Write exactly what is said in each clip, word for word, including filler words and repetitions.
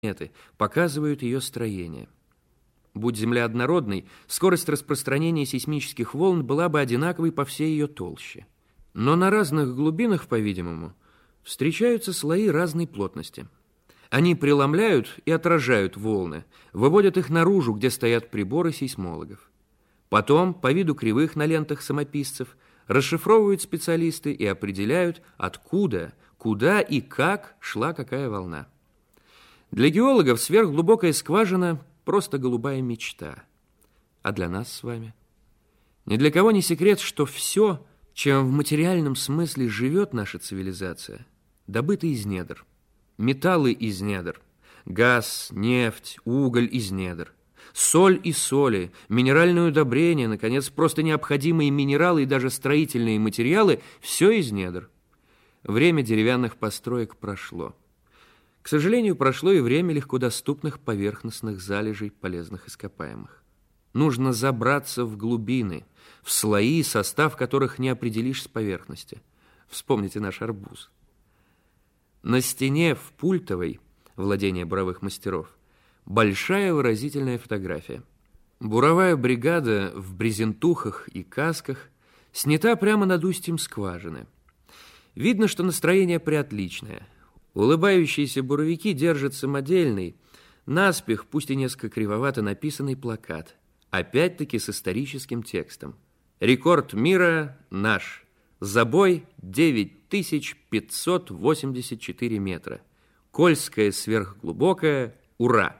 планеты показывают ее строение. Будь Земля однородной, скорость распространения сейсмических волн была бы одинаковой по всей ее толще. Но на разных глубинах, по-видимому, встречаются слои разной плотности. Они преломляют и отражают волны, выводят их наружу, где стоят приборы сейсмологов. Потом, по виду кривых на лентах самописцев, расшифровывают специалисты и определяют, откуда, куда и как шла какая волна. Для геологов сверхглубокая скважина – просто голубая мечта. А для нас с вами? Ни для кого не секрет, что все, чем в материальном смысле живет наша цивилизация, добыто из недр. Металлы из недр, газ, нефть, уголь из недр, соль и соли, минеральные удобрения, наконец, просто необходимые минералы и даже строительные материалы – все из недр. Время деревянных построек прошло. К сожалению, прошло и время легкодоступных поверхностных залежей полезных ископаемых. Нужно забраться в глубины, в слои, состав которых не определишь с поверхности. Вспомните наш арбуз. На стене в Пультовой, владение буровых мастеров, большая выразительная фотография. Буровая бригада в брезентухах и касках снята прямо над устьем скважины. Видно, что настроение приотличное. Улыбающиеся буровики держат самодельный, наспех, пусть и несколько кривовато написанный плакат, опять-таки с историческим текстом. Рекорд мира наш. Забой девять тысяч пятьсот восемьдесят четыре метра. Кольская сверхглубокая. Ура!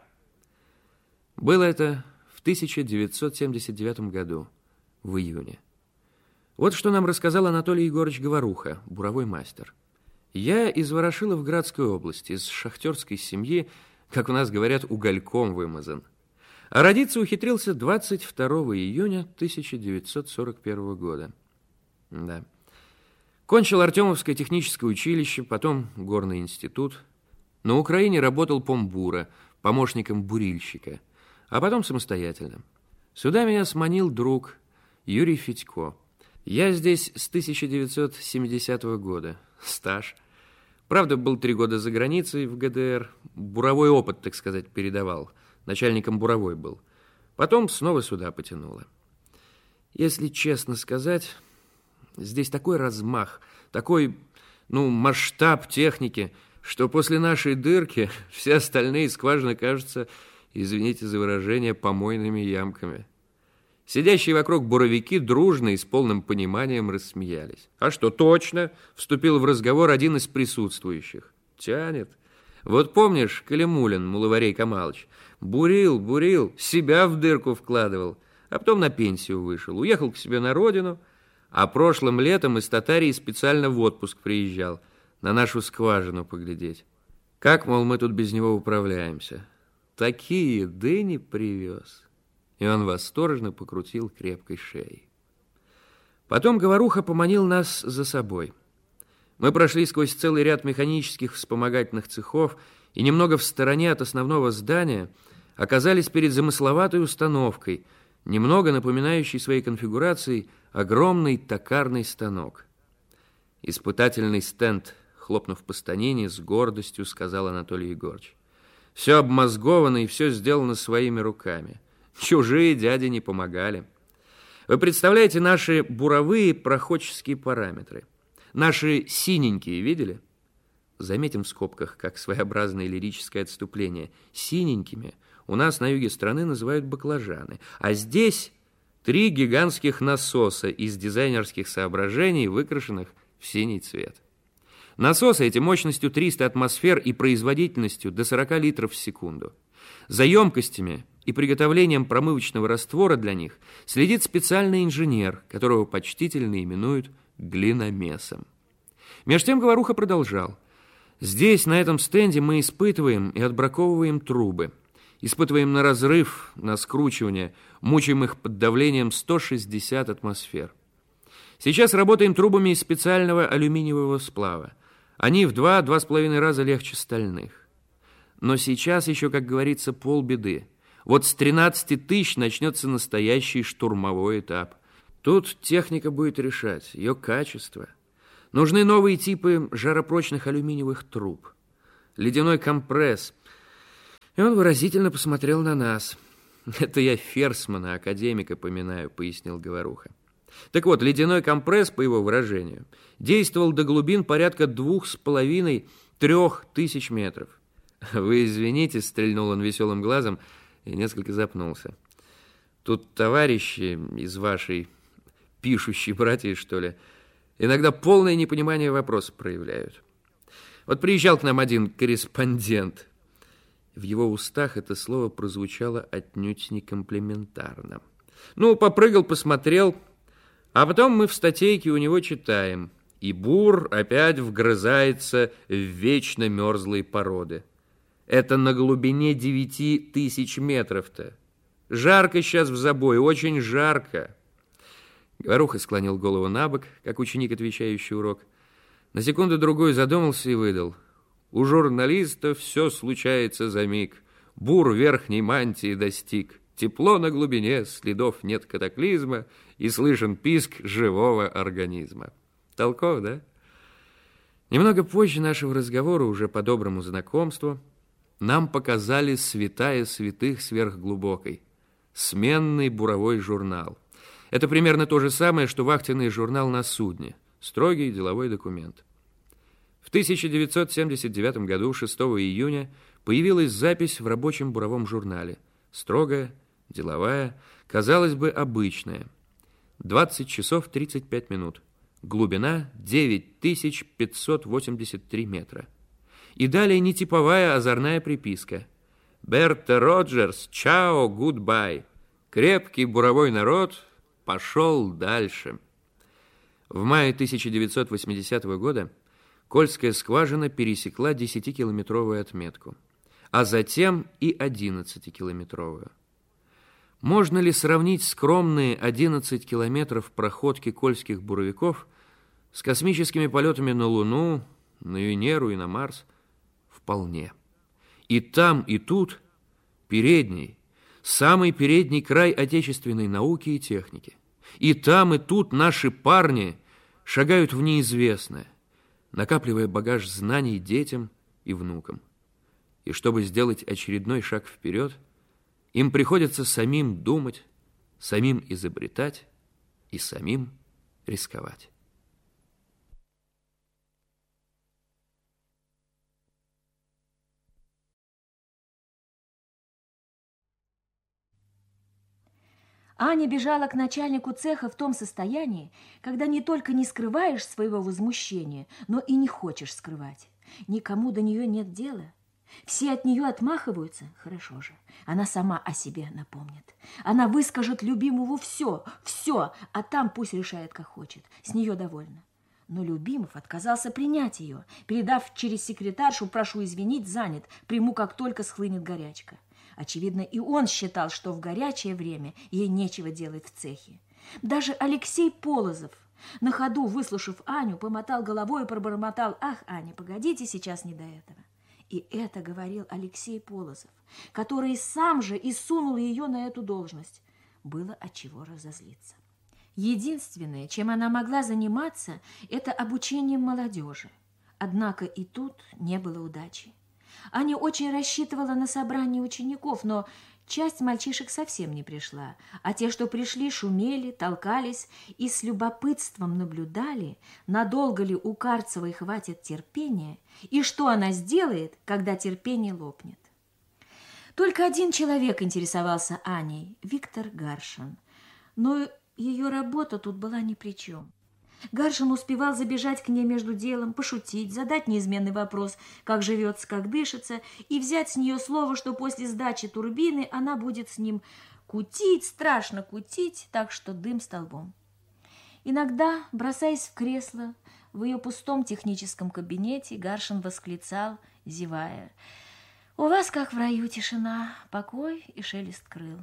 Было это в тысяча девятьсот семьдесят девятом году, в июне. Вот что нам рассказал Анатолий Егорович Говоруха, буровой мастер. Я из Ворошиловградской области, из шахтерской семьи, как у нас говорят, угольком вымазан. А родиться ухитрился двадцать второго июня тысяча девятьсот сорок первого года. Да. Кончил Артемовское техническое училище, потом горный институт. На Украине работал помбура, помощником бурильщика, а потом самостоятельно. Сюда меня сманил друг Юрий Федько. Я здесь с тысяча девятьсот семидесятого года. Стаж. Правда, был три года за границей в ГДР. Буровой опыт, так сказать, передавал. Начальником буровой был. Потом снова сюда потянуло. Если честно сказать, здесь такой размах, такой, ну, масштаб техники, что после нашей дырки все остальные скважины кажутся, извините за выражение, помойными ямками. Сидящие вокруг буровики дружно и с полным пониманием рассмеялись. А что, точно? Вступил в разговор один из присутствующих. Тянет. Вот помнишь, Калимулин, Мулаварей Камалыч, бурил, бурил, себя в дырку вкладывал, а потом на пенсию вышел, уехал к себе на родину, а прошлым летом из Татарии специально в отпуск приезжал, на нашу скважину поглядеть. Как, мол, мы тут без него управляемся? Такие дыни привез. И он восторженно покрутил крепкой шеей. Потом Говоруха поманил нас за собой. Мы прошли сквозь целый ряд механических вспомогательных цехов и немного в стороне от основного здания оказались перед замысловатой установкой, немного напоминающей своей конфигурацией огромный токарный станок. Испытательный стенд, хлопнув по станине, с гордостью сказал Анатолий Егорович. Все обмозговано и все сделано своими руками. Чужие дяди не помогали. Вы представляете наши буровые проходческие параметры? Наши синенькие видели? Заметим в скобках, как своеобразное лирическое отступление. Синенькими у нас на юге страны называют баклажаны. А здесь три гигантских насоса из дизайнерских соображений, выкрашенных в синий цвет. Насосы эти мощностью триста атмосфер и производительностью до сорока литров в секунду. За емкостями и приготовлением промывочного раствора для них следит специальный инженер, которого почтительно именуют глиномесом. Меж тем Говоруха продолжал. Здесь, на этом стенде, мы испытываем и отбраковываем трубы. Испытываем на разрыв, на скручивание, мучаем их под давлением сто шестьдесят атмосфер. Сейчас работаем трубами из специального алюминиевого сплава. Они в два-два с половиной раза легче стальных. Но сейчас еще, как говорится, полбеды. Вот с тринадцати тысяч начнется настоящий штурмовой этап. Тут техника будет решать, ее качество. Нужны новые типы жаропрочных алюминиевых труб. Ледяной компресс. И он выразительно посмотрел на нас. «Это я Ферсмана, академика, поминаю», — пояснил Говоруха. Так вот, ледяной компресс, по его выражению, действовал до глубин порядка двух с половиной трех тысяч метров. «Вы извините», — стрельнул он веселым глазом и несколько запнулся. «Тут товарищи из вашей пишущей братьи, что ли, иногда полное непонимание вопроса проявляют. Вот приезжал к нам один корреспондент». В его устах это слово прозвучало отнюдь не комплиментарно. Ну, попрыгал, посмотрел, а потом мы в статейке у него читаем: «И бур опять вгрызается в вечно мерзлые породы». Это на глубине девяти тысяч метров-то. Жарко сейчас в забое, очень жарко. Говоруха склонил голову на бок, как ученик, отвечающий урок. На секунду-другую задумался и выдал: «У журналиста все случается за миг. Бур верхней мантии достиг. Тепло на глубине, следов нет катаклизма, и слышен писк живого организма». Толково, да? Немного позже нашего разговора, уже по доброму знакомству, нам показали святая святых сверхглубокой — сменный буровой журнал. Это примерно то же самое, что вахтенный журнал на судне. Строгий деловой документ. В тысяча девятьсот семьдесят девятом году, шестого июня, появилась запись в рабочем буровом журнале. Строгая, деловая, казалось бы, обычная. двадцать часов тридцать пять минут. Глубина девять тысяч пятьсот восемьдесят три метра. И далее нетиповая озорная приписка: «Берта Роджерс, чао, гудбай. Крепкий буровой народ пошел дальше». В мае тысяча девятьсот восьмидесятого года Кольская скважина пересекла десятикилометровую отметку, а затем и одиннадцатикилометровую. Можно ли сравнить скромные одиннадцать километров проходки кольских буровиков с космическими полетами на Луну, на Венеру и на Марс? Вполне. И там, и тут передний, самый передний край отечественной науки и техники. И там, и тут наши парни шагают в неизвестное, накапливая багаж знаний детям и внукам. И чтобы сделать очередной шаг вперед, им приходится самим думать, самим изобретать и самим рисковать. Аня бежала к начальнику цеха в том состоянии, когда не только не скрываешь своего возмущения, но и не хочешь скрывать. Никому до нее нет дела. Все от нее отмахиваются. Хорошо же, она сама о себе напомнит. Она выскажет любимому все, все, а там пусть решает, как хочет. С нее довольна. Но Любимов отказался принять ее, передав через секретаршу: «Прошу извинить, занят, приму, как только схлынет горячка». Очевидно, и он считал, что в горячее время ей нечего делать в цехе. Даже Алексей Полозов, на ходу выслушав Аню, помотал головой и пробормотал: «Ах, Аня, погодите, сейчас не до этого». И это говорил Алексей Полозов, который сам же и сунул ее на эту должность. Было отчего разозлиться. Единственное, чем она могла заниматься, это обучением молодежи. Однако и тут не было удачи. Аня очень рассчитывала на собрание учеников, но часть мальчишек совсем не пришла, а те, что пришли, шумели, толкались и с любопытством наблюдали, надолго ли у Карцевой хватит терпения и что она сделает, когда терпение лопнет. Только один человек интересовался Аней – Виктор Гаршин, но ее работа тут была ни при чем. Гаршин успевал забежать к ней между делом, пошутить, задать неизменный вопрос, как живется, как дышится, и взять с нее слово, что после сдачи турбины она будет с ним кутить, страшно кутить, так что дым столбом. Иногда, бросаясь в кресло, в ее пустом техническом кабинете, Гаршин восклицал, зевая: «У вас, как в раю, тишина, покой и шелест крыл».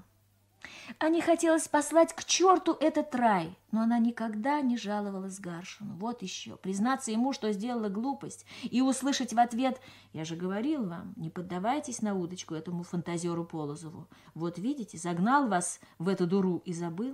Ане хотелось послать к черту этот рай, но она никогда не жаловалась Гаршину. Вот еще, признаться ему, что сделала глупость, и услышать в ответ: «Я же говорил вам, не поддавайтесь на удочку этому фантазеру Полозову. Вот видите, загнал вас в эту дуру и забыл».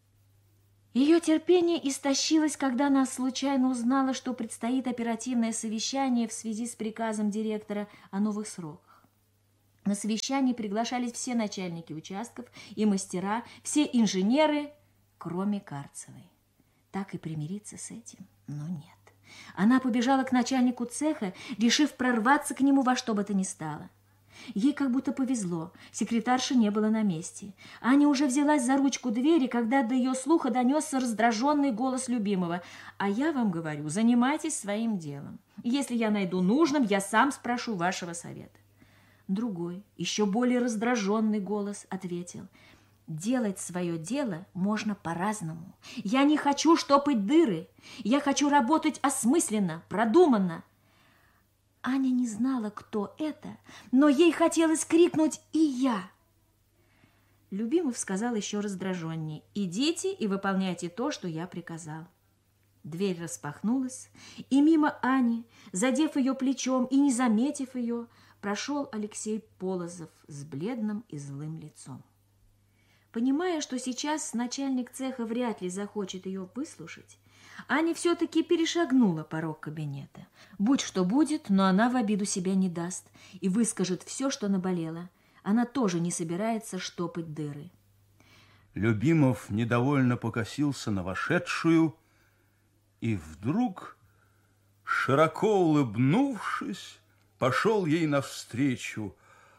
Ее терпение истощилось, когда она случайно узнала, что предстоит оперативное совещание в связи с приказом директора о новых сроках. На совещание приглашались все начальники участков и мастера, все инженеры, кроме Карцевой. Так и примириться с этим? Но нет. Она побежала к начальнику цеха, решив прорваться к нему во что бы то ни стало. Ей как будто повезло, секретарши не было на месте. Аня уже взялась за ручку двери, когда до ее слуха донесся раздраженный голос любимого. «А я вам говорю, занимайтесь своим делом. Если я найду нужным, я сам спрошу вашего совета». Другой, еще более раздраженный голос ответил: «Делать свое дело можно по-разному. Я не хочу штопать дыры. Я хочу работать осмысленно, продуманно». Аня не знала, кто это, но ей хотелось крикнуть «И я!». Любимов сказал еще раздраженнее: «Идите и выполняйте то, что я приказал». Дверь распахнулась, и мимо Ани, задев ее плечом и не заметив ее, прошел Алексей Полозов с бледным и злым лицом. Понимая, что сейчас начальник цеха вряд ли захочет ее выслушать, Аня все-таки перешагнула порог кабинета. Будь что будет, но она в обиду себя не даст и выскажет все, что наболело. Она тоже не собирается штопать дыры. Любимов недовольно покосился на вошедшую и вдруг, широко улыбнувшись, пошел ей навстречу.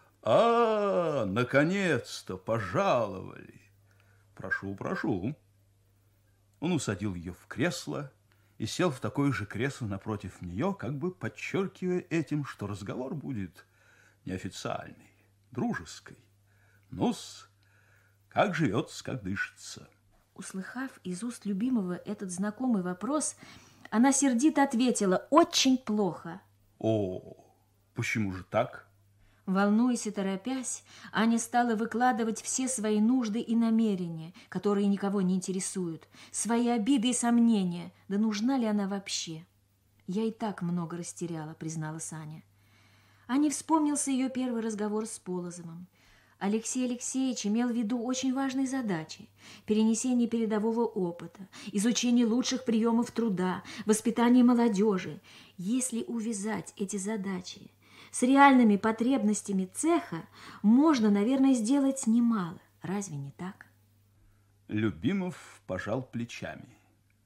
«А, наконец-то пожаловали! Прошу, прошу!» Он усадил ее в кресло и сел в такое же кресло напротив нее, как бы подчеркивая этим, что разговор будет неофициальный, дружеский. Ну-с, как живется, как дышится. Услыхав из уст любимого этот знакомый вопрос, она сердито ответила: «Очень плохо». «О, почему же так?» Волнуясь и торопясь, Аня стала выкладывать все свои нужды и намерения, которые никого не интересуют, свои обиды и сомнения. Да нужна ли она вообще? «Я и так много растеряла», — призналась Аня. Ане вспомнился ее первый разговор с Полозовым. Алексей Алексеевич имел в виду очень важные задачи: перенесение передового опыта, изучение лучших приемов труда, воспитание молодежи. Если увязать эти задачи с реальными потребностями цеха, можно, наверное, сделать немало. Разве не так? Любимов пожал плечами.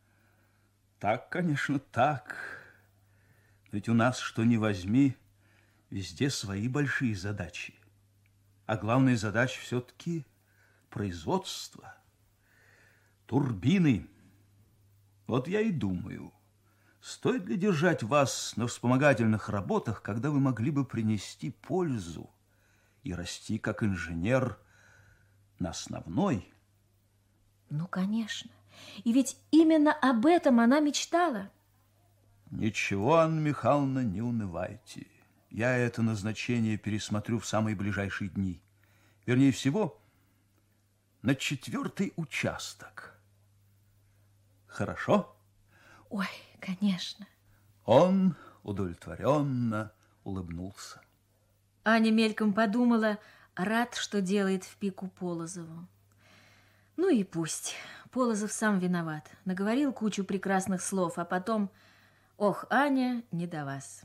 Так, конечно, так. Ведь у нас, что ни возьми, везде свои большие задачи. А главная задача все-таки производство. Турбины. Вот я и думаю, стоит ли держать вас на вспомогательных работах, когда вы могли бы принести пользу и расти как инженер на основной? Ну, конечно. И ведь именно об этом она мечтала. Ничего, Анна Михайловна, не унывайте. Я это назначение пересмотрю в самые ближайшие дни. Вернее всего, на четвертый участок. Хорошо? Ой, конечно. Он удовлетворенно улыбнулся. Аня мельком подумала, рад, что делает в пику Полозову. Ну и пусть. Полозов сам виноват. Наговорил кучу прекрасных слов, а потом: ох, Аня, не до вас.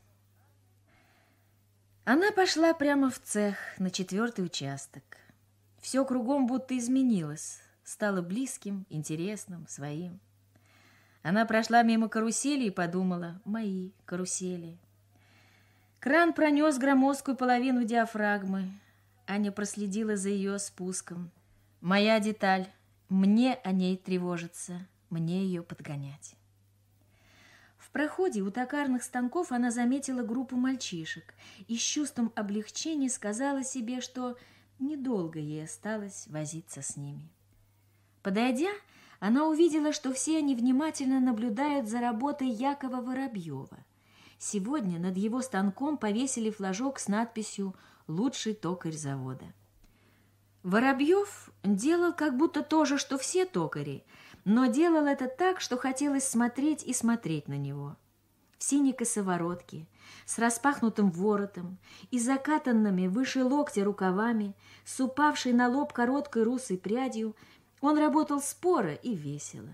Она пошла прямо в цех, на четвертый участок. Все кругом будто изменилось, стало близким, интересным, своим. Она прошла мимо карусели и подумала: мои карусели. Кран пронес громоздкую половину диафрагмы. Аня проследила за ее спуском. Моя деталь. Мне о ней тревожиться, мне ее подгонять. В проходе у токарных станков она заметила группу мальчишек и с чувством облегчения сказала себе, что недолго ей осталось возиться с ними. Подойдя, она увидела, что все они внимательно наблюдают за работой Якова Воробьева. Сегодня над его станком повесили флажок с надписью «Лучший токарь завода». Воробьев делал как будто то же, что все токари, но делал это так, что хотелось смотреть и смотреть на него. В синей косоворотке, с распахнутым воротом и закатанными выше локтя рукавами, с упавшей на лоб короткой русой прядью, он работал споро и весело.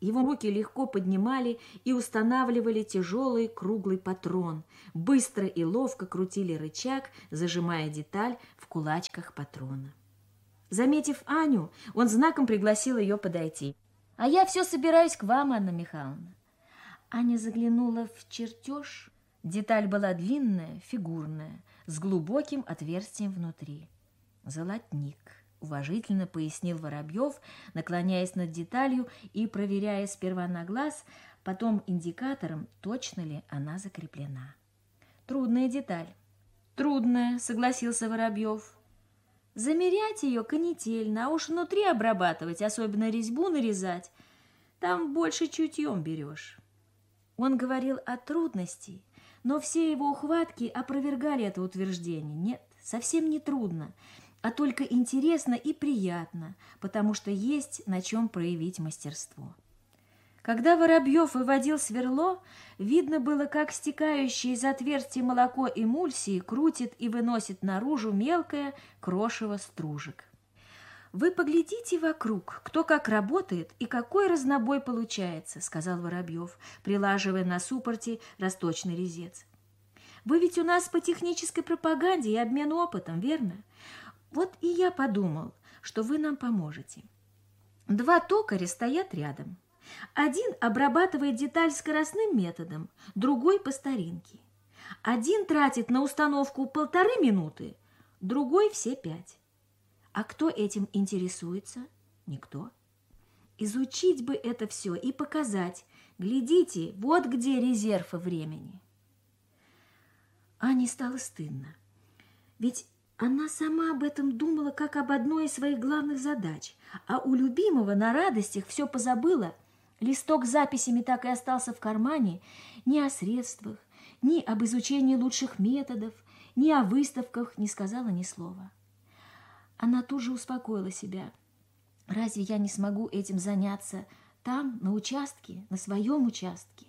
Его руки легко поднимали и устанавливали тяжелый круглый патрон, быстро и ловко крутили рычаг, зажимая деталь в кулачках патрона. Заметив Аню, он знаком пригласил ее подойти. «А я все собираюсь к вам, Анна Михайловна». Аня заглянула в чертеж. Деталь была длинная, фигурная, с глубоким отверстием внутри. «Золотник», — уважительно пояснил Воробьев, наклоняясь над деталью и проверяя сперва на глаз, потом индикатором, точно ли она закреплена. «Трудная деталь». «Трудная», — согласился Воробьев. «Замерять ее канительно, а уж внутри обрабатывать, особенно резьбу нарезать, там больше чутьем берешь». Он говорил о трудности, но все его ухватки опровергали это утверждение. Нет, совсем не трудно, а только интересно и приятно, потому что есть на чем проявить мастерство. Когда Воробьев выводил сверло, видно было, как стекающее из отверстия молоко эмульсии крутит и выносит наружу мелкое крошево стружек. «Вы поглядите вокруг, кто как работает и какой разнобой получается», — сказал Воробьев, прилаживая на суппорте расточный резец. «Вы ведь у нас по технической пропаганде и обмену опытом, верно? Вот и я подумал, что вы нам поможете. Два токаря стоят рядом. Один обрабатывает деталь скоростным методом, другой по старинке. Один тратит на установку полторы минуты, другой все пять. А кто этим интересуется? Никто. Изучить бы это все и показать. Глядите, вот где резерв времени». Ане стало стыдно. Ведь она сама об этом думала, как об одной из своих главных задач, а у любимого на радостях все позабыла. Листок с записями так и остался в кармане. Ни о средствах, ни об изучении лучших методов, ни о выставках не сказала ни слова. Она тут же успокоила себя. Разве я не смогу этим заняться там, на участке, на своем участке?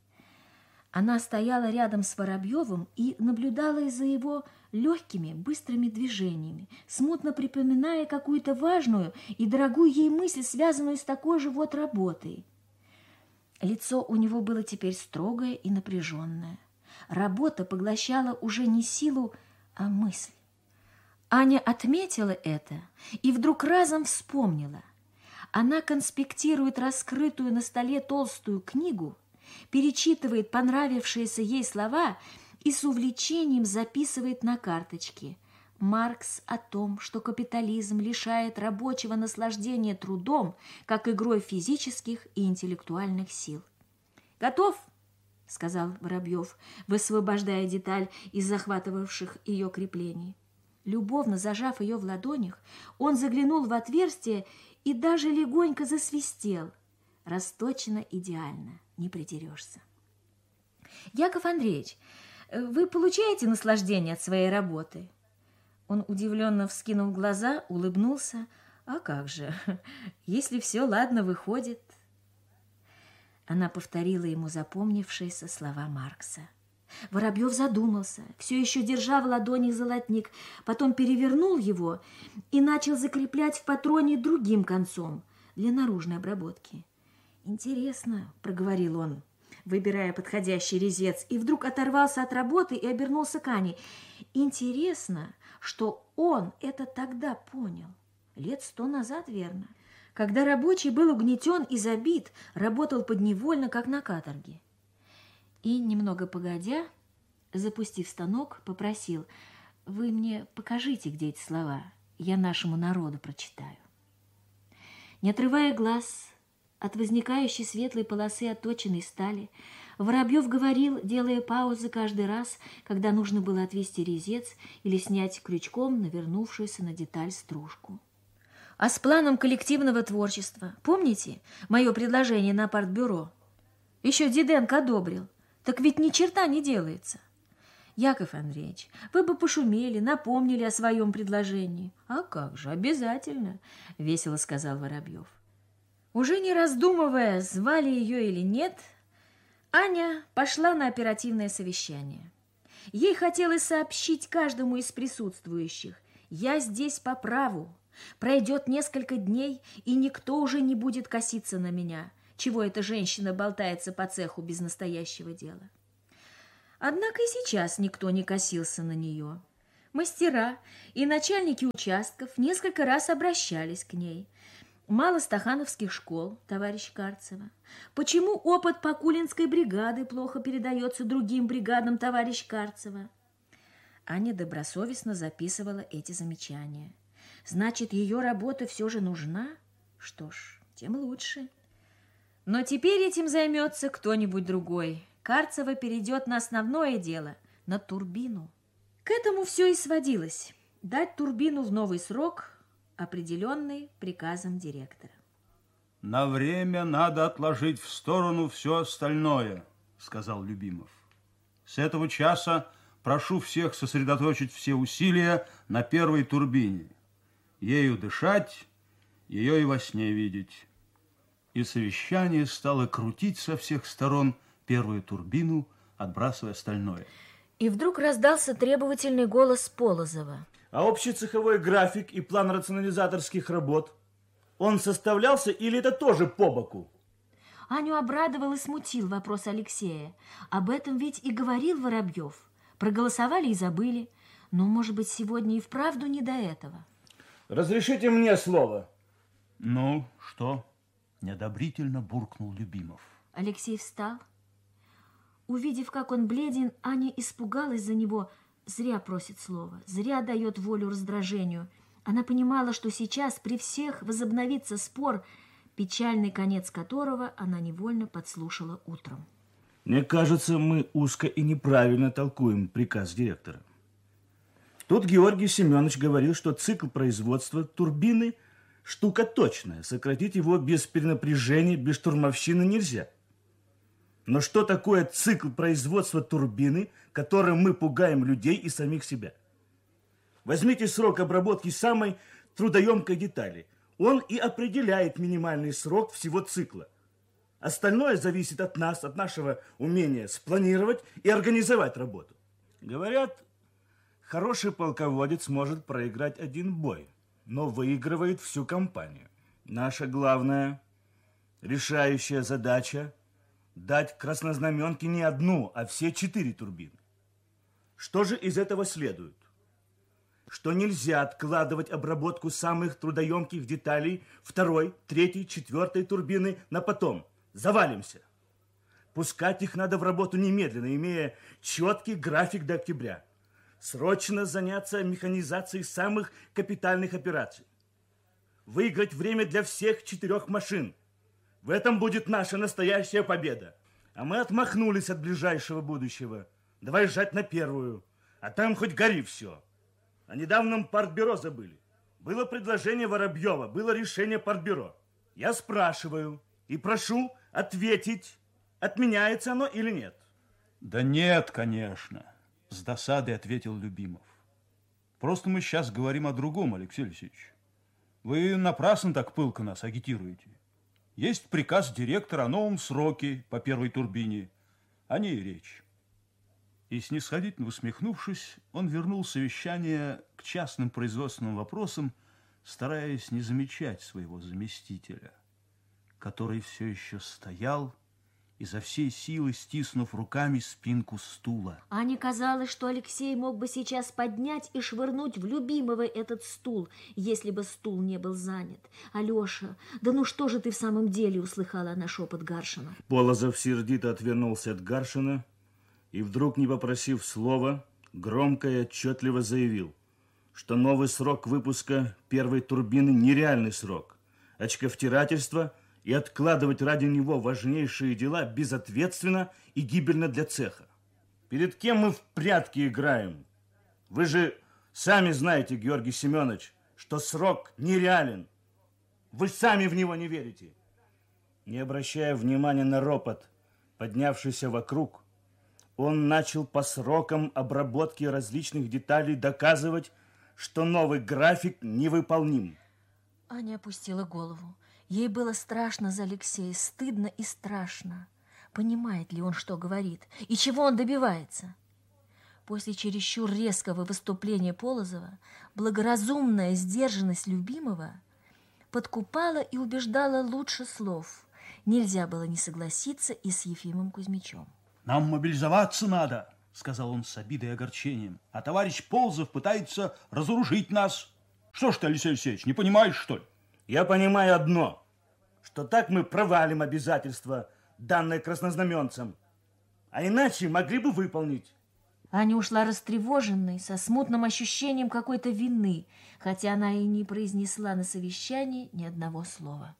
Она стояла рядом с Воробьевым и наблюдала из-за его легкими, быстрыми движениями, смутно припоминая какую-то важную и дорогую ей мысль, связанную с такой же вот работой. Лицо у него было теперь строгое и напряженное. Работа поглощала уже не силу, а мысль. Аня отметила это и вдруг разом вспомнила. Она конспектирует раскрытую на столе толстую книгу, перечитывает понравившиеся ей слова и с увлечением записывает на карточке. Маркс о том, что капитализм лишает рабочего наслаждения трудом, как игрой физических и интеллектуальных сил. «Готов?» — сказал Воробьев, высвобождая деталь из захватывавших ее креплений. Любовно зажав ее в ладонях, он заглянул в отверстие и даже легонько засвистел. Расточено идеально, не придерешься. «Яков Андреевич, вы получаете наслаждение от своей работы?» Он удивленно вскинул глаза, улыбнулся. «А как же, если все ладно выходит?» Она повторила ему запомнившиеся слова Маркса. Воробьев задумался, все еще держа в ладони золотник, потом перевернул его и начал закреплять в патроне другим концом для наружной обработки. «Интересно», — проговорил он, выбирая подходящий резец, и вдруг оторвался от работы и обернулся к Ане. «Интересно, что он это тогда понял. Лет сто назад, верно, когда рабочий был угнетен и забит, работал подневольно, как на каторге». И, немного погодя, запустив станок, попросил: «Вы мне покажите, где эти слова, я нашему народу прочитаю». Не отрывая глаз от возникающей светлой полосы отточенной стали, Воробьев говорил, делая паузы каждый раз, когда нужно было отвести резец или снять крючком навернувшуюся на деталь стружку. «А с планом коллективного творчества, помните мое предложение на партбюро? Еще Диденко одобрил. Так ведь ни черта не делается. Яков Андреевич, вы бы пошумели, напомнили о своем предложении». «А как же, обязательно», — весело сказал Воробьев. Уже не раздумывая, звали ее или нет, Аня пошла на оперативное совещание. Ей хотелось сообщить каждому из присутствующих: «Я здесь по праву. Пройдет несколько дней, и никто уже не будет коситься на меня. чего эта женщина болтается по цеху без настоящего дела. Однако и сейчас никто не косился на нее. Мастера и начальники участков несколько раз обращались к ней. Мало стахановских школ, товарищ Карцева. Почему опыт Покулинской бригады плохо передается другим бригадам, товарищ Карцева? Аня добросовестно записывала эти замечания. Значит, ее работа все же нужна? Что ж, тем лучше. Но теперь этим займется кто-нибудь другой. Карцева перейдет на основное дело, на турбину. К этому все и сводилось. Дать турбину в новый срок, определенный приказом директора. На время надо отложить в сторону все остальное, сказал Любимов. С этого часа прошу всех сосредоточить все усилия на первой турбине. Ею дышать, ее и во сне видеть. И совещание стало крутить со всех сторон первую турбину, отбрасывая остальное. И вдруг раздался требовательный голос Полозова. А общецеховой график и план рационализаторских работ, он составлялся или это тоже по боку? Аню обрадовал и смутил вопрос Алексея. Об этом ведь и говорил Воробьев. Проголосовали и забыли. Но, может быть, сегодня и вправду не до этого. Разрешите мне слово. Ну, что? Неодобрительно буркнул Любимов. Алексей встал. Увидев, как он бледен, Аня испугалась за него. Зря просит слова, зря дает волю раздражению. Она понимала, что сейчас при всех возобновится спор, печальный конец которого она невольно подслушала утром. Мне кажется, мы узко и неправильно толкуем приказ директора. Тут Георгий Семенович говорил, что цикл производства турбины штука точная. Сократить его без перенапряжения, без штурмовщины нельзя. Но что такое цикл производства турбины, которым мы пугаем людей и самих себя? Возьмите срок обработки самой трудоемкой детали. Он и определяет минимальный срок всего цикла. Остальное зависит от нас, от нашего умения спланировать и организовать работу. Говорят, хороший полководец может проиграть один бой, но выигрывает всю кампанию. Наша главная, решающая задача – дать краснознаменке не одну, а все четыре турбины. Что же из этого следует? Что нельзя откладывать обработку самых трудоемких деталей второй, третьей, четвертой турбины на потом. Завалимся. Пускать их надо в работу немедленно, имея четкий график до октября. Срочно заняться механизацией самых капитальных операций. Выиграть время для всех четырех машин. В этом будет наша настоящая победа. А мы отмахнулись от ближайшего будущего. Давай жать на первую. А там хоть гори все. О недавнем партбюро забыли. Было предложение Воробьева, было решение партбюро. Я спрашиваю и прошу ответить, отменяется оно или нет. Да нет, конечно, с досадой ответил Любимов. Просто мы сейчас говорим о другом, Алексей Алексеевич. Вы напрасно так пылко нас агитируете. Есть приказ директора о новом сроке по первой турбине. О ней речь. И, снисходительно усмехнувшись, он вернул совещание к частным производственным вопросам, стараясь не замечать своего заместителя, который все еще стоял, изо всей силы стиснув руками спинку стула. Ане казалось, что Алексей мог бы сейчас поднять и швырнуть в Любимова этот стул, если бы стул не был занят. «Алеша, да ну что же ты в самом деле?» — услыхала она шепот Гаршина. Полозов сердито отвернулся от Гаршина и вдруг, не попросив слова, громко и отчетливо заявил, что новый срок выпуска первой турбины нереальный срок. Очковтирательство и откладывать ради него важнейшие дела безответственно и гибельно для цеха. Перед кем мы в прятки играем? Вы же сами знаете, Георгий Семенович, что срок нереален. Вы сами в него не верите. Не обращая внимания на ропот, поднявшийся вокруг, он начал по срокам обработки различных деталей доказывать, что новый график невыполним. Аня опустила голову. Ей было страшно за Алексея, стыдно и страшно. Понимает ли он, что говорит, и чего он добивается? После чересчур резкого выступления Полозова благоразумная сдержанность Любимова подкупала и убеждала лучше слов. Нельзя было не согласиться и с Ефимом Кузьмичем. Нам мобилизоваться надо, сказал он с обидой и огорчением. А товарищ Полозов пытается разоружить нас. Что ж ты, Алексей Алексеевич, не понимаешь, что ли? Я понимаю одно, что так мы провалим обязательства, данные краснознаменцам, а иначе могли бы выполнить. Аня ушла растревоженной, со смутным ощущением какой-то вины, хотя она и не произнесла на совещании ни одного слова.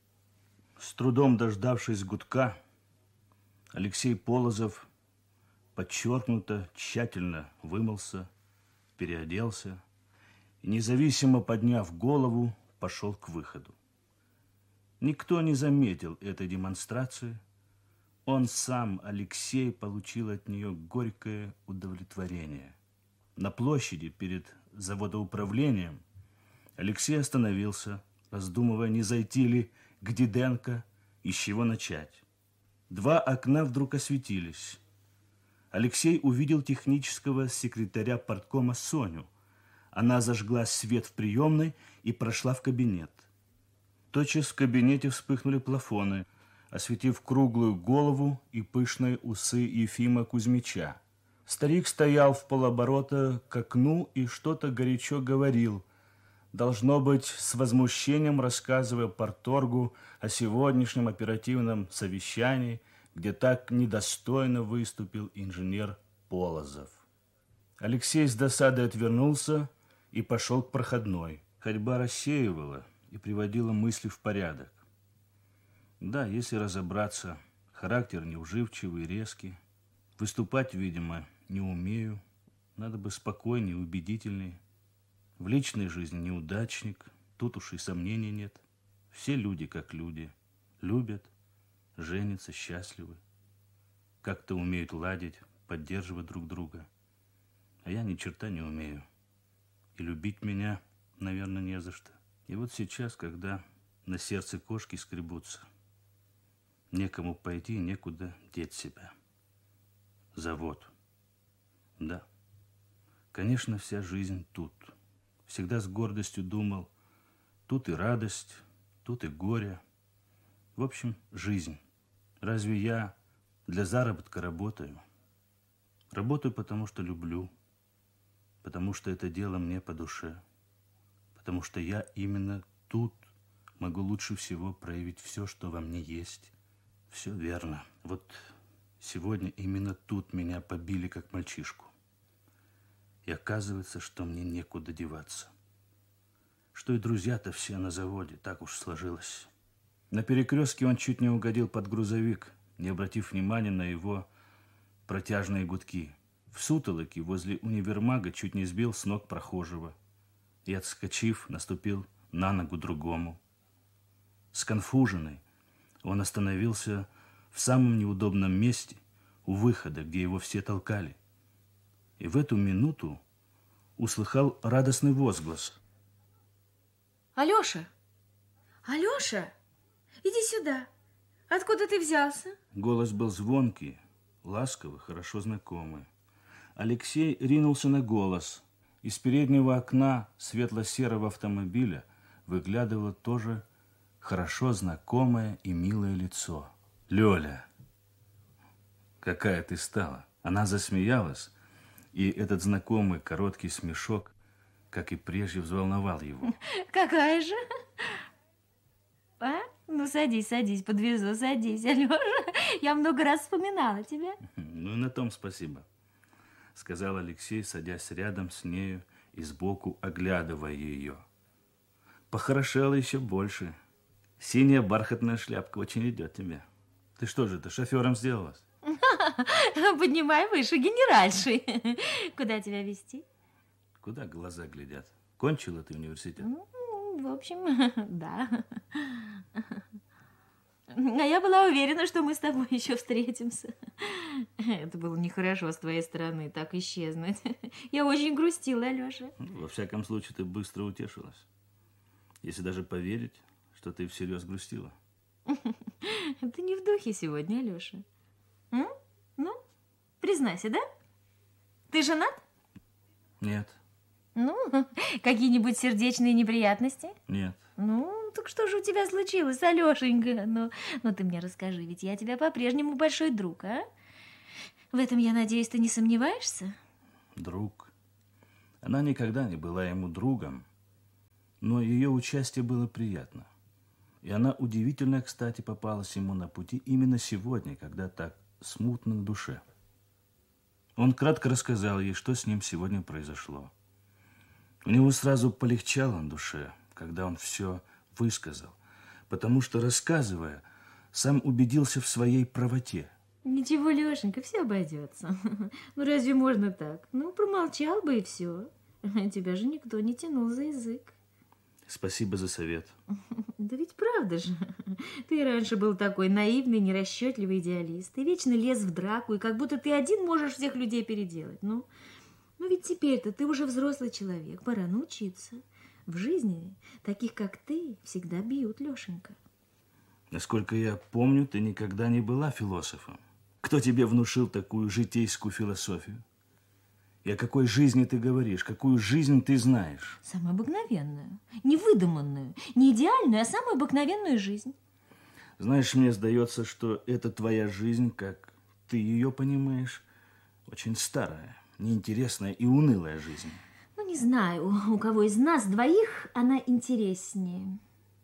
С трудом дождавшись гудка, Алексей Полозов подчеркнуто, тщательно вымылся, переоделся и, независимо подняв голову, пошел к выходу. Никто не заметил этой демонстрации. Он сам, Алексей, получил от нее горькое удовлетворение. На площади перед заводоуправлением Алексей остановился, раздумывая, не зайти ли к Диденко и с чего начать. Два окна вдруг осветились. Алексей увидел технического секретаря парткома Соню. Она зажгла свет в приемной и прошла в кабинет. Тотчас в кабинете вспыхнули плафоны, осветив круглую голову и пышные усы Ефима Кузьмича. Старик стоял в полоборота к окну и что-то горячо говорил, должно быть, с возмущением рассказывая парторгу о сегодняшнем оперативном совещании, где так недостойно выступил инженер Полозов. Алексей с досадой отвернулся и пошел к проходной. Ходьба рассеивала и приводила мысли в порядок. Да, если разобраться, характер неуживчивый и резкий. Выступать, видимо, не умею. Надо бы спокойнее, убедительнее. В личной жизни неудачник, тут уж и сомнений нет. Все люди как люди. Любят, женятся, счастливы. Как-то умеют ладить, поддерживать друг друга. А я ни черта не умею. И любить меня, наверное, не за что. И вот сейчас, когда на сердце кошки скребутся, некому пойти, некуда деть себя. Завод. Да. Конечно, вся жизнь тут. Всегда с гордостью думал, тут и радость, тут и горе. В общем, жизнь. Разве я для заработка работаю? Работаю, потому что люблю, потому что это дело мне по душе, потому что я именно тут могу лучше всего проявить все, что во мне есть. Все верно. Вот сегодня именно тут меня побили, как мальчишку. И оказывается, что мне некуда деваться. Что и друзья-то все на заводе, так уж сложилось. На перекрестке он чуть не угодил под грузовик, не обратив внимания на его протяжные гудки. В сутолоке возле универмага чуть не сбил с ног прохожего и, отскочив, наступил на ногу другому. Сконфуженный, он остановился в самом неудобном месте, у выхода, где его все толкали. И в эту минуту услыхал радостный возглас. Алеша! Алеша! Иди сюда! Откуда ты взялся? Голос был звонкий, ласковый, хорошо знакомый. Алексей ринулся на голос. Из переднего окна светло-серого автомобиля выглядывало тоже хорошо знакомое и милое лицо. Лёля, какая ты стала! Она засмеялась, и этот знакомый короткий смешок, как и прежде, взволновал его. Какая же? А? Ну, садись, садись, подвезу, садись, Алёша. Я много раз вспоминала тебя. Ну, и на том спасибо, сказал Алексей, садясь рядом с нею и сбоку оглядывая ее. Похорошела еще больше. Синяя бархатная шляпка очень идет тебе. Ты что же, ты шофером сделалась? Поднимай выше, генеральшей. Куда тебя везти? Куда глаза глядят? Кончила ты университет? В общем, да. А я была уверена, что мы с тобой еще встретимся. Это было нехорошо с твоей стороны, так исчезнуть. Я очень грустила, Алеша. Во всяком случае, ты быстро утешилась. Если даже поверить, что ты всерьез грустила. Ты не в духе сегодня, Алеша. М? Ну, признайся, да? Ты женат? Нет. Ну, какие-нибудь сердечные неприятности? Нет. Ну, так что же у тебя случилось, Алешенька? Ну, ну ты мне расскажи, ведь я тебя по-прежнему большой друг, а? В этом, я надеюсь, ты не сомневаешься? Друг. Она никогда не была ему другом, но ее участие было приятно. И она удивительно, кстати, попалась ему на пути именно сегодня, когда так смутно на душе. Он кратко рассказал ей, что с ним сегодня произошло. У него сразу полегчало на душе, когда он все высказал, потому что, рассказывая, сам убедился в своей правоте. Ничего, Лешенька, все обойдется. Ну, разве можно так? Ну, промолчал бы и все. Тебя же никто не тянул за язык. Спасибо за совет. Да ведь правда же. Ты раньше был такой наивный, нерасчетливый идеалист. Ты вечно лез в драку, и как будто ты один можешь всех людей переделать. Ну, ну ведь теперь-то ты уже взрослый человек, пора научиться. В жизни таких, как ты, всегда бьют, Лешенька. Насколько я помню, ты никогда не была философом. Кто тебе внушил такую житейскую философию? И о какой жизни ты говоришь? Какую жизнь ты знаешь? Самую обыкновенную, не выдуманную, не идеальную, а самую обыкновенную жизнь. Знаешь, мне сдается, что это твоя жизнь, как ты ее понимаешь, очень старая, неинтересная и унылая жизнь. Ну, не знаю, у кого из нас двоих она интереснее.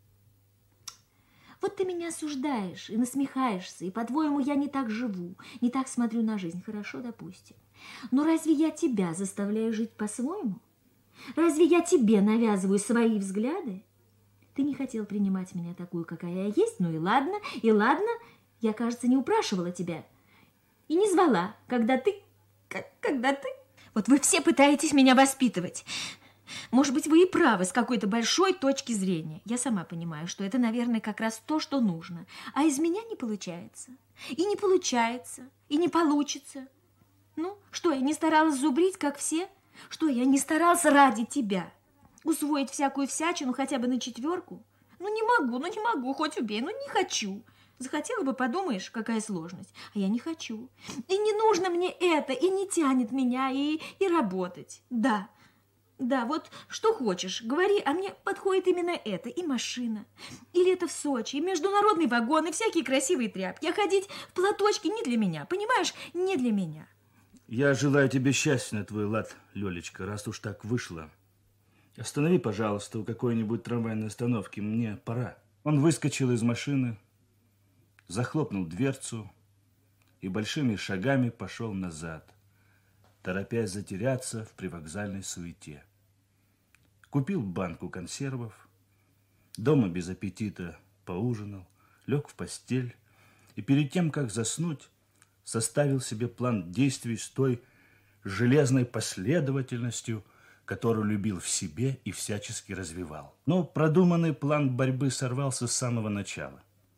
Вот ты меня осуждаешь и насмехаешься, и, по-твоему, я не так живу, не так смотрю на жизнь. Хорошо, допустим. Но разве я тебя заставляю жить по-своему? Разве я тебе навязываю свои взгляды? Ты не хотел принимать меня такую, какая я есть, ну и ладно, и ладно. Я, кажется, не упрашивала тебя и не звала, когда ты... когда ты... Вот вы все пытаетесь меня воспитывать. Может быть, вы и правы с какой-то большой точки зрения. Я сама понимаю, что это, наверное, как раз то, что нужно. А из меня не получается. И не получается, и не получится. Ну, что, я не старалась зубрить, как все? Что, я не старался ради тебя усвоить всякую всячину хотя бы на четверку? Ну, не могу, ну, не могу, хоть убей, ну, не хочу. Захотела бы, подумаешь, какая сложность. А я не хочу. И не нужно мне это, и не тянет меня, и, и работать. Да. Да, вот что хочешь, говори, а мне подходит именно это, и машина, и лето в Сочи, и международный вагон, и всякие красивые тряпки. А ходить в платочке не для меня, понимаешь, не для меня. Я желаю тебе счастья на твой лад, Лёлечка, раз уж так вышло. Останови, пожалуйста, у какой-нибудь трамвайной остановки, мне пора. Он выскочил из машины, захлопнул дверцу и большими шагами пошел назад, торопясь затеряться в привокзальной суете. Купил банку консервов, дома без аппетита поужинал, лег в постель и перед тем, как заснуть, составил себе план действий с той железной последовательностью, которую любил в себе и всячески развивал. Но продуманный план борьбы сорвался с самого начала.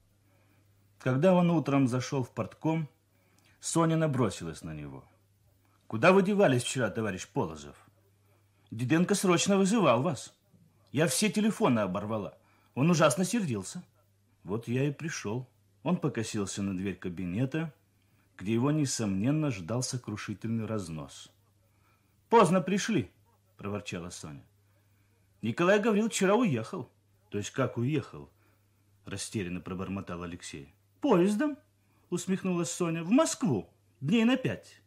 Когда он утром зашел в портком, Соня набросилась на него. Куда вы девались вчера, товарищ Полозов? Диденко срочно вызывал вас. Я все телефоны оборвала. Он ужасно сердился. Вот я и пришел. Он покосился на дверь кабинета, где его, несомненно, ждал сокрушительный разнос. Поздно пришли, проворчала Соня. Николай Гаврилович вчера уехал. То есть как уехал? Растерянно пробормотал Алексей. Поездом, усмехнулась Соня, в Москву, дней на пять.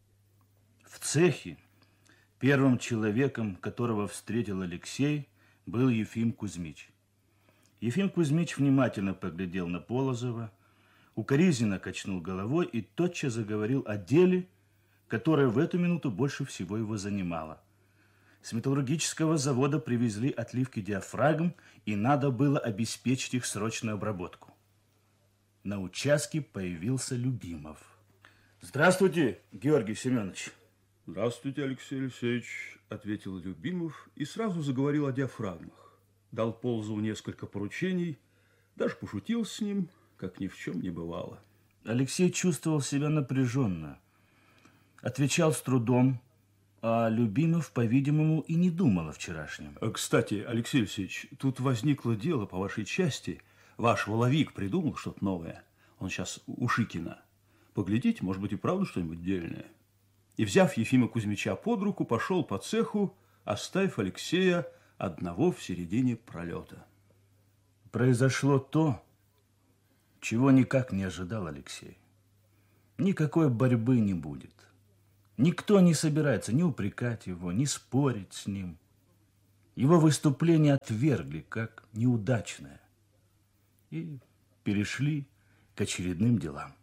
В цехе первым человеком, которого встретил Алексей, был Ефим Кузьмич. Ефим Кузьмич внимательно поглядел на Полозова, укоризненно качнул головой и тотчас заговорил о деле, которое в эту минуту больше всего его занимало. С металлургического завода привезли отливки диафрагм, и надо было обеспечить их срочную обработку. На участке появился Любимов. Здравствуйте, Георгий Семенович. Здравствуйте, Алексей Алексеевич, ответил Любимов и сразу заговорил о диафрагмах. Дал Полозову несколько поручений, даже пошутил с ним, как ни в чем не бывало. Алексей чувствовал себя напряженно, отвечал с трудом, а Любимов, по-видимому, и не думал о вчерашнем. Кстати, Алексей Алексеевич, тут возникло дело по вашей части. Ваш воловик придумал что-то новое. Он сейчас у Шикина. Поглядите, может быть, и правда что-нибудь дельное. И, взяв Ефима Кузьмича под руку, пошел по цеху, оставив Алексея одного в середине пролета. Произошло то, чего никак не ожидал Алексей. Никакой борьбы не будет. Никто не собирается ни упрекать его, ни спорить с ним. Его выступление отвергли как неудачное и перешли к очередным делам.